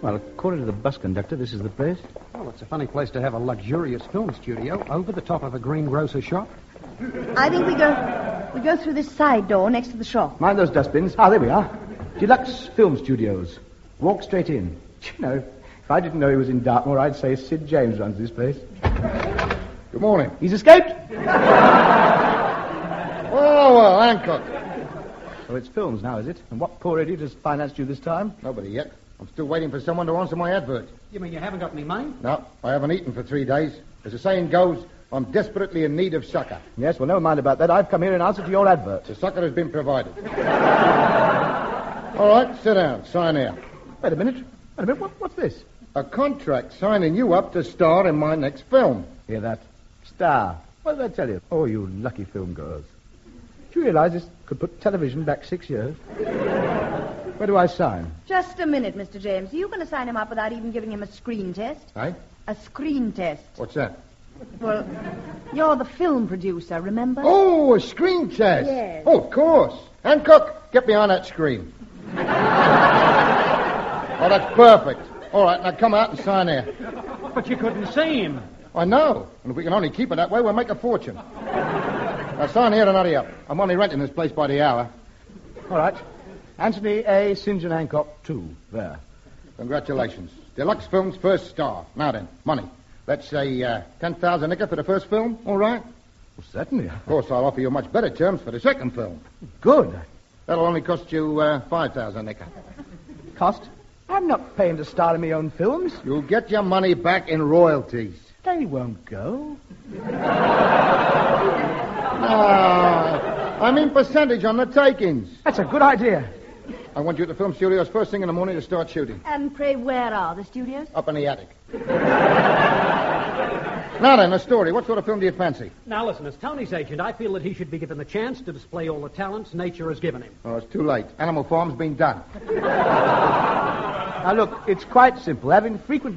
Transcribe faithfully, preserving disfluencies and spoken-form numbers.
Well, according to the bus conductor, this is the place. Well, it's a funny place to have a luxurious film studio over the top of a greengrocer shop. I think we go we go through this side door next to the shop. Mind those dustbins. Ah, there we are. Deluxe Film Studios. Walk straight in. You know, if I didn't know he was in Dartmoor, I'd say Sid James runs this place. Good morning. He's escaped? Oh, well, Hancock. So it's films now, is it? And what poor idiot has financed you this time? Nobody yet. I'm still waiting for someone to answer my advert. You mean you haven't got any money? No, I haven't eaten for three days. As the saying goes, I'm desperately in need of succor. Yes, well, never mind about that. I've come here in answer to your advert. The succor has been provided. All right, sit down. Sign here. Wait a minute. Wait a minute. What, what's this? A contract signing you up to star in my next film. Hear that? Star. What did I tell you? Oh, you lucky film goers. Do you realize this could put television back six years? Where do I sign? Just a minute, Mister James. Are you going to sign him up without even giving him a screen test? Eh? A screen test. What's that? Well, you're the film producer, remember? Oh, a screen test. Yes. Oh, of course. Hancock, get behind that screen. Oh, that's perfect. All right, now come out and sign here. But you couldn't see him. I know. And if we can only keep it that way, we'll make a fortune. Now sign here and hurry up. I'm only renting this place by the hour. All right. Anthony A. Saint John Hancock, two. There. Congratulations. Deluxe Film's first star. Now then, money. Let's say uh, ten thousand nicker for the first film, all right? Well, certainly. Of course, I'll offer you much better terms for the second film. Good. That'll only cost you uh, five thousand nicker. Cost? I'm not paying to star in my own films. You'll get your money back in royalties. They won't go. No, I mean percentage on the takings. That's a good idea. I want you at the film studios first thing in the morning to start shooting. And pray, where are the studios? Up in the attic. Now then, the story. What sort of film do you fancy? Now, listen, as Tony's agent, I feel that he should be given the chance to display all the talents nature has given him. Oh, it's too late. Animal Farm's been done. Now, look, it's quite simple. Having frequent